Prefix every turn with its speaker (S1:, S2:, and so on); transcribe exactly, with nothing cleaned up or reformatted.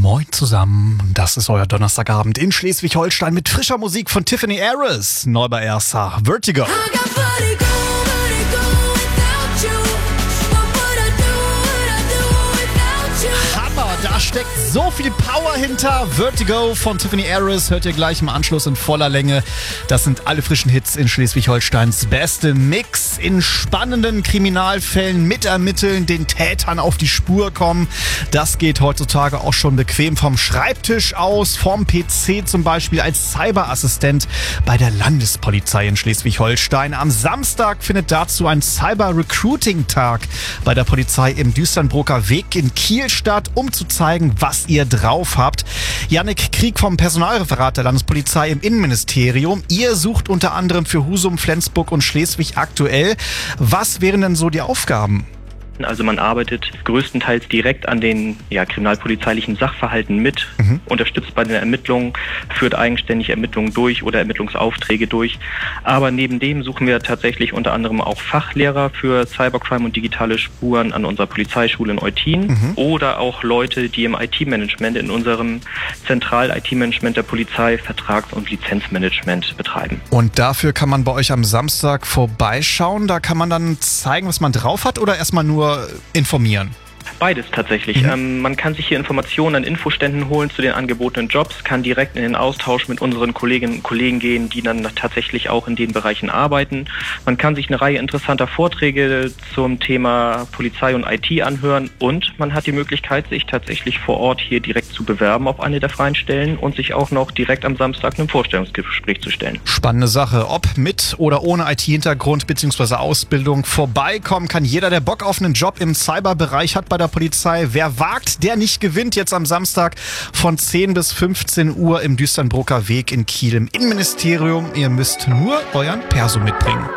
S1: Moin zusammen, das ist euer Donnerstagabend in Schleswig-Holstein mit frischer Musik von Tiffany Harris, neu bei R S H, Vertigo. Da steckt so viel Power hinter. Vertigo von Tiffany Harris hört ihr gleich im Anschluss in voller Länge. Das sind alle frischen Hits in Schleswig-Holsteins beste Mix. In spannenden Kriminalfällen mitermitteln, den Tätern auf die Spur kommen. Das geht heutzutage auch schon bequem vom Schreibtisch aus, vom P C zum Beispiel als Cyberassistent bei der Landespolizei in Schleswig-Holstein. Am Samstag findet dazu ein Cyber-Recruiting-Tag bei der Polizei im Düsternbroker Weg in Kiel statt, um zu zeigen, was ihr drauf habt. Jannik Krieg vom Personalreferat der Landespolizei im Innenministerium. Ihr sucht unter anderem für Husum, Flensburg und Schleswig aktuell. Was wären denn so die Aufgaben?
S2: Also man arbeitet größtenteils direkt an den ja, kriminalpolizeilichen Sachverhalten mit, mhm. unterstützt bei den Ermittlungen, führt eigenständig Ermittlungen durch oder Ermittlungsaufträge durch. Aber neben dem suchen wir tatsächlich unter anderem auch Fachlehrer für Cybercrime und digitale Spuren an unserer Polizeischule in Eutin mhm. oder auch Leute, die im I T-Management in unserem Zentral-I T-Management der Polizei Vertrags- und Lizenzmanagement betreiben.
S1: Und dafür kann man bei euch am Samstag vorbeischauen. Da kann man dann zeigen, was man drauf hat, oder erstmal nur informieren?
S2: Beides tatsächlich. Mhm. Ähm, man kann sich hier Informationen an Infoständen holen zu den angebotenen Jobs, kann direkt in den Austausch mit unseren Kolleginnen und Kollegen gehen, die dann tatsächlich auch in den Bereichen arbeiten. Man kann sich eine Reihe interessanter Vorträge zum Thema Polizei und I T anhören und man hat die Möglichkeit, sich tatsächlich vor Ort hier direkt zu bewerben auf eine der freien Stellen und sich auch noch direkt am Samstag einem Vorstellungsgespräch zu stellen.
S1: Spannende Sache. Ob mit oder ohne I T-Hintergrund bzw. Ausbildung, vorbeikommen kann jeder, der Bock auf einen Job im Cyberbereich hat bei der Polizei. Wer wagt, der nicht gewinnt. Jetzt am Samstag von zehn bis fünfzehn Uhr im Düsternbroker Weg in Kiel im Innenministerium. Ihr müsst nur euren Perso mitbringen.